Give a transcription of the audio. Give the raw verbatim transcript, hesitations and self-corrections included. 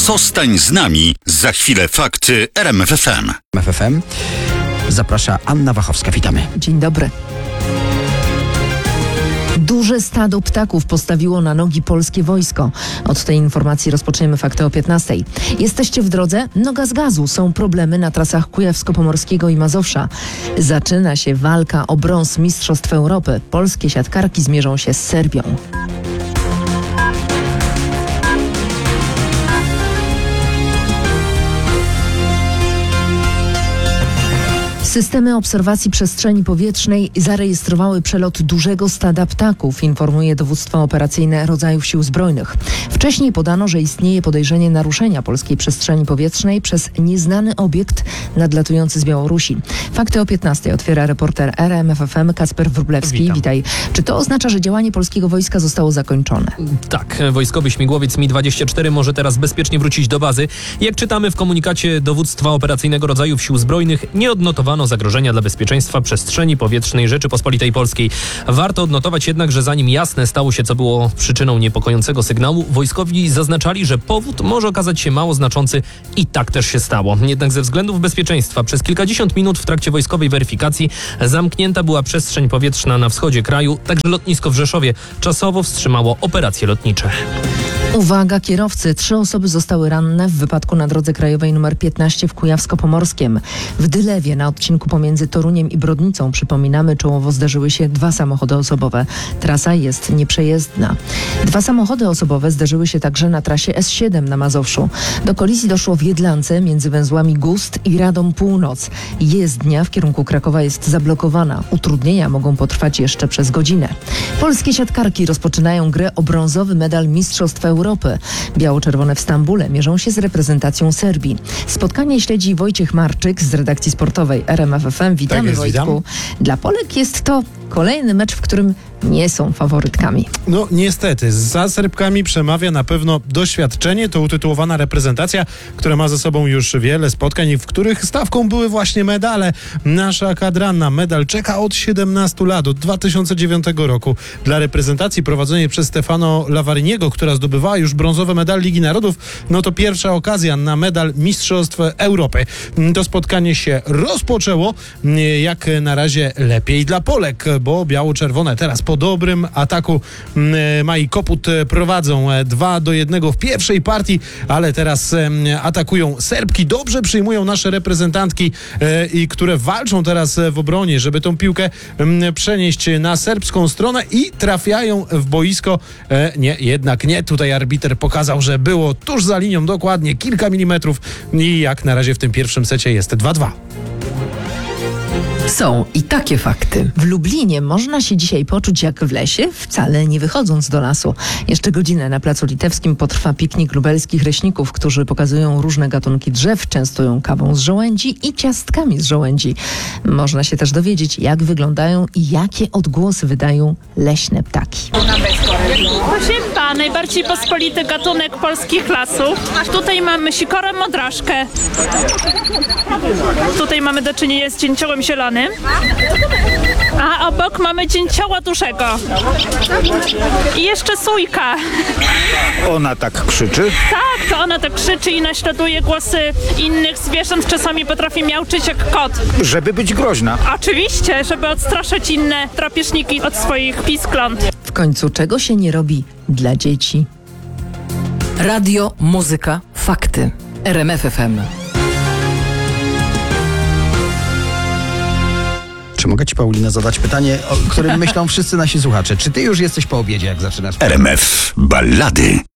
Zostań z nami. Za chwilę fakty R M F F M. R M F F M. Zaprasza Anna Wachowska. Witamy. Dzień dobry. Duże stado ptaków postawiło na nogi polskie wojsko. Od tej informacji rozpoczniemy fakty o piętnastej. Jesteście w drodze? Noga z gazu. Są problemy na trasach Kujawsko-Pomorskiego i Mazowsza. Zaczyna się walka o brąz Mistrzostw Europy. Polskie siatkarki zmierzą się z Serbią. Systemy obserwacji przestrzeni powietrznej zarejestrowały przelot dużego stada ptaków, informuje dowództwo operacyjne rodzajów sił zbrojnych. Wcześniej podano, że istnieje podejrzenie naruszenia polskiej przestrzeni powietrznej przez nieznany obiekt nadlatujący z Białorusi. Fakty o piętnastej otwiera reporter R M F F M Kacper Wróblewski. Witam. Witaj. Czy to oznacza, że działanie polskiego wojska zostało zakończone? Tak, wojskowy śmigłowiec Mi dwadzieścia cztery może teraz bezpiecznie wrócić do bazy. Jak czytamy w komunikacie dowództwa operacyjnego rodzajów sił zbrojnych, nie odnotowano zagrożenia dla bezpieczeństwa przestrzeni powietrznej Rzeczypospolitej Polskiej. Warto odnotować jednak, że zanim jasne stało się, co było przyczyną niepokojącego sygnału, wojskowi zaznaczali, że powód może okazać się mało znaczący i tak też się stało. Jednak ze względów bezpieczeństwa przez kilkadziesiąt minut w trakcie wojskowej weryfikacji zamknięta była przestrzeń powietrzna na wschodzie kraju, także lotnisko w Rzeszowie czasowo wstrzymało operacje lotnicze. Uwaga kierowcy, trzy osoby zostały ranne w wypadku na drodze krajowej nr piętnaście w Kujawsko-Pomorskiem. W Dylewie na odcinku pomiędzy Toruniem i Brodnicą, przypominamy, czołowo zderzyły się dwa samochody osobowe. Trasa jest nieprzejezdna. Dwa samochody osobowe zderzyły się także na trasie S siedem na Mazowszu. Do kolizji doszło w Jedlance między węzłami Gust i Radom Północ. Jezdnia w kierunku Krakowa jest zablokowana. Utrudnienia mogą potrwać jeszcze przez godzinę. Polskie siatkarki rozpoczynają grę o brązowy medal Mistrzostw Europy. Biało-czerwone w Stambule mierzą się z reprezentacją Serbii. Spotkanie śledzi Wojciech Marczyk z redakcji sportowej R M F F M. Witamy, Tak jest, Wojtku. witam. Dla Polek jest to kolejny mecz, w którym nie są faworytkami. No niestety, za Serbkami przemawia na pewno doświadczenie. To utytułowana reprezentacja, która ma za sobą już wiele spotkań, w których stawką były właśnie medale. Nasza kadra na medal czeka od siedemnastu lat, od dwa tysiące dziewiątego roku. Dla reprezentacji prowadzonej przez Stefano Lavariniego, która zdobywała już brązowy medal Ligi Narodów, no to pierwsza okazja na medal Mistrzostw Europy. To spotkanie się rozpoczęło jak na razie lepiej dla Polek, bo biało-czerwone teraz po dobrym ataku Mai Koput prowadzą dwa do jednego w pierwszej partii, ale teraz atakują Serbki. Dobrze przyjmują nasze reprezentantki, i które walczą teraz w obronie, żeby tą piłkę przenieść na serbską stronę i trafiają w boisko. Nie, jednak nie. Tutaj arbiter pokazał, że było tuż za linią, dokładnie kilka milimetrów i jak na razie w tym pierwszym secie jest dwa dwa. Są i takie fakty. W Lublinie można się dzisiaj poczuć jak w lesie, wcale nie wychodząc do lasu. Jeszcze godzinę na Placu Litewskim potrwa piknik lubelskich leśników, którzy pokazują różne gatunki drzew, częstują kawą z żołędzi i ciastkami z żołędzi. Można się też dowiedzieć, jak wyglądają i jakie odgłosy wydają leśne ptaki. Osiempa, najbardziej pospolity gatunek polskich lasów. Tutaj mamy sikorę modraszkę. Tutaj mamy do czynienia z dzięciołem zielonym. A obok mamy dzięcioła dużego. I jeszcze sójka. Ona tak krzyczy? Tak, to ona tak krzyczy i naśladuje głosy innych zwierząt. Czasami potrafi miauczyć jak kot. Żeby być groźna. Oczywiście, żeby odstraszać inne drapieżniki od swoich piskląt. W końcu czego się nie robi dla dzieci? Radio, muzyka, fakty. R M F F M. Czy mogę ci, Paulina, zadać pytanie, o którym myślą wszyscy nasi słuchacze? Czy ty już jesteś po obiedzie, jak zaczynasz? R M F Ballady.